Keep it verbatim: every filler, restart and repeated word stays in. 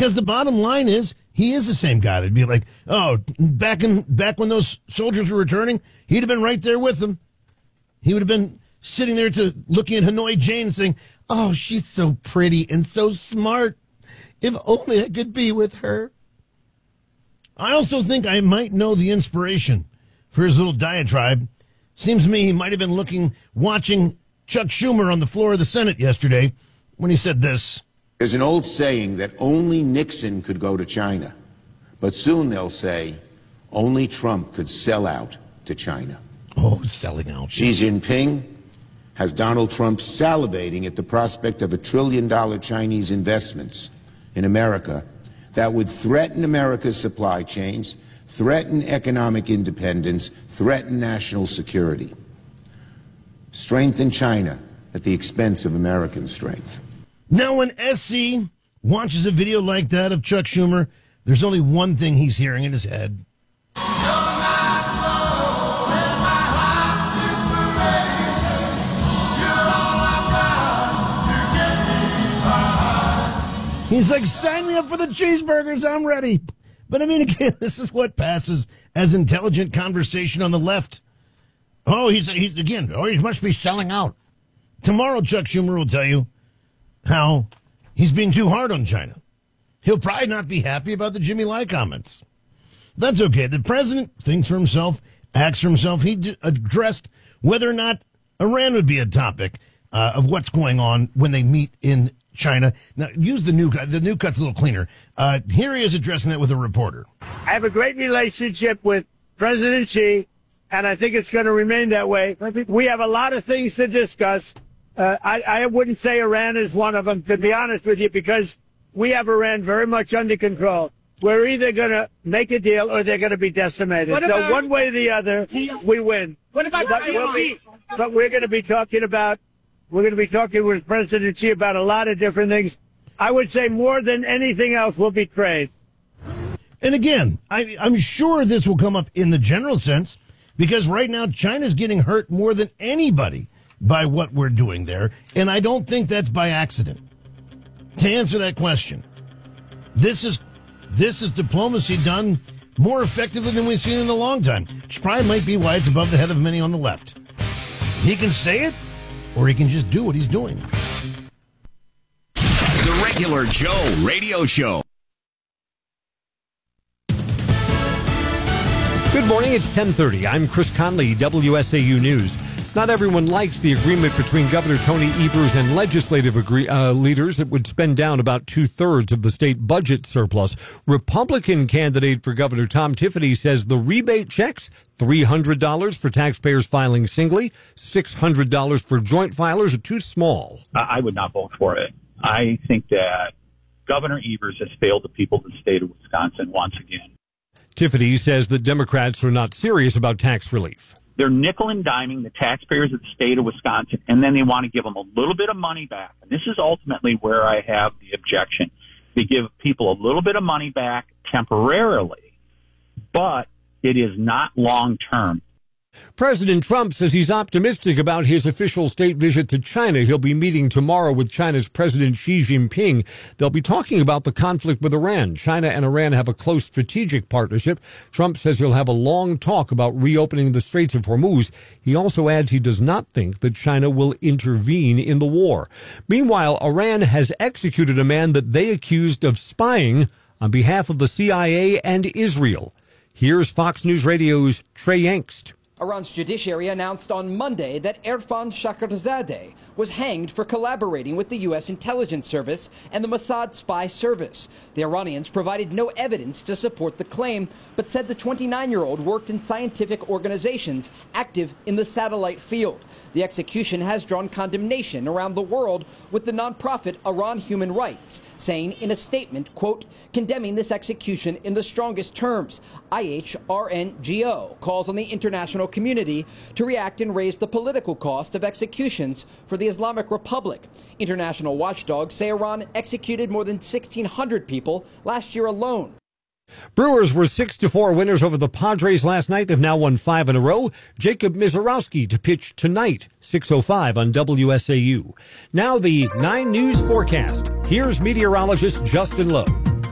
Because the bottom line is, he is the same guy. They'd be like, oh, back in back when those soldiers were returning, he'd have been right there with them. He would have been sitting there to looking at Hanoi Jane saying, oh, she's so pretty and so smart. If only I could be with her. I also think I might know the inspiration for his little diatribe. Seems to me he might have been looking, watching Chuck Schumer on the floor of the Senate yesterday when he said this. There's an old saying that only Nixon could go to China, but soon they'll say only Trump could sell out to China. Oh, selling out. Xi Jinping has Donald Trump salivating at the prospect of a trillion dollar Chinese investments in America that would threaten America's supply chains, threaten economic independence, threaten national security. Strengthen China at the expense of American strength. Now, when S C watches a video like that of Chuck Schumer, there's only one thing he's hearing in his head. He's like, sign me up for the cheeseburgers, I'm ready. But I mean, again, this is what passes as intelligent conversation on the left. Oh, he's, he's again, oh, he must be selling out. Tomorrow, Chuck Schumer will tell you how he's being too hard on China. He'll probably not be happy about the Jimmy Lai comments. That's okay. The president thinks for himself, acts for himself. He d- addressed whether or not Iran would be a topic uh, of what's going on when they meet in China. Now, use the new cut. The new cut's a little cleaner. Uh, here he is addressing that with a reporter. I have a great relationship with President Xi, and I think it's going to remain that way. We have a lot of things to discuss. Uh, I, I wouldn't say Iran is one of them, to be honest with you, because we have Iran very much under control. We're either going to make a deal or they're going to be decimated. What so about, one way or the other, we win. What about but, we'll be, but we're going to be talking about, we're going to be talking with President Xi about a lot of different things. I would say more than anything else will be trade. And again, I, I'm sure this will come up in the general sense, because right now China's getting hurt more than anybody by what we're doing there, and I don't think that's by accident. To answer that question, this is this is diplomacy done more effectively than we've seen in a long time, which probably might be why it's above the head of many on the left. He can say it, or he can just do what he's doing. The Regular Joe Radio Show. Good morning, it's ten thirty. I'm Chris Conley, W S A U News. Not everyone likes the agreement between Governor Tony Evers and legislative agree, uh, leaders that would spend down about two-thirds of the state budget surplus. Republican candidate for Governor Tom Tiffany says the rebate checks, three hundred dollars for taxpayers filing singly, six hundred dollars for joint filers, are too small. I would not vote for it. I think that Governor Evers has failed the people of the state of Wisconsin once again. Tiffany says that Democrats are not serious about tax relief. They're nickel and diming the taxpayers of the state of Wisconsin, and then they want to give them a little bit of money back. And this is ultimately where I have the objection. They give people a little bit of money back temporarily, but it is not long term. President Trump says he's optimistic about his official state visit to China. He'll be meeting tomorrow with China's President Xi Jinping. They'll be talking about the conflict with Iran. China and Iran have a close strategic partnership. Trump says he'll have a long talk about reopening the Straits of Hormuz. He also adds he does not think that China will intervene in the war. Meanwhile, Iran has executed a man that they accused of spying on behalf of the C I A and Israel. Here's Fox News Radio's Trey Yangst. Iran's judiciary announced on Monday that Erfan Shahrzadeh was hanged for collaborating with the U S intelligence service and the Mossad spy service. The Iranians provided no evidence to support the claim, but said the twenty-nine-year-old worked in scientific organizations active in the satellite field. The execution has drawn condemnation around the world, with the nonprofit Iran Human Rights saying in a statement, quote, condemning this execution in the strongest terms. I H R N G O calls on the international community to react and raise the political cost of executions for the Islamic Republic. International watchdogs say Iran executed more than sixteen hundred people last year alone. Brewers were six to four winners over the Padres last night. They've now won five in a row. Jacob Misiorowski to pitch tonight, six oh five on W S A U. Now the nine News forecast. Here's meteorologist Justin Lowe.